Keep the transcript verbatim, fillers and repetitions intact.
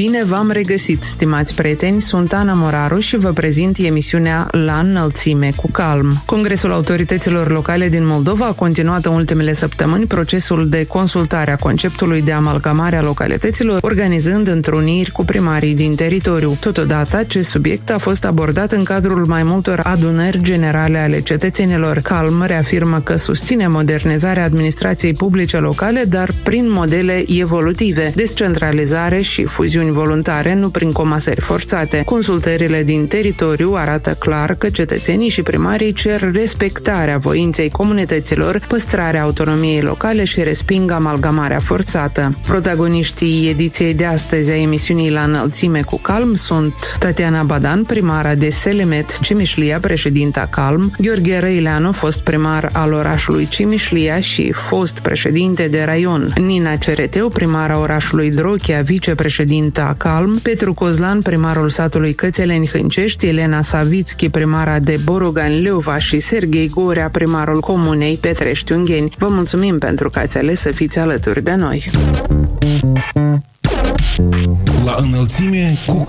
Bine v-am regăsit, stimați prieteni, sunt Ana Moraru și vă prezint emisiunea La înălțime cu calm. Congresul Autorităților Locale din Moldova a continuat în ultimele săptămâni procesul de consultare a conceptului de amalgamare a localităților, organizând întruniri cu primarii din teritoriu. Totodată, acest subiect a fost abordat în cadrul mai multor adunări generale ale cetățenilor. Calm reafirmă că susține modernizarea administrației publice locale, dar prin modele evolutive, descentralizare și fuziuni voluntare, nu prin comasări forțate. Consultările din teritoriu arată clar că cetățenii și primarii cer respectarea voinței comunităților, păstrarea autonomiei locale și resping amalgamarea forțată. Protagoniștii ediției de astăzi a emisiunii La înălțime cu calm sunt Tatiana Badan, primara de Selemet, Cimișlia, președinta Calm, Gheorghe Răileanu, fost primar al orașului Cimișlia și fost președinte de raion, Nina Cereteu, primara orașului Drochea, vicepreședinta Calm, Petru Cozlan, primarul satului Cățeleni-Hâncești, Elena Savitski, primara de Borogan-Leova și Serghei Gorea, primarul comunei Petrești-Ungheni. Vă mulțumim pentru că ați ales să fiți alături de noi. La înălțime cu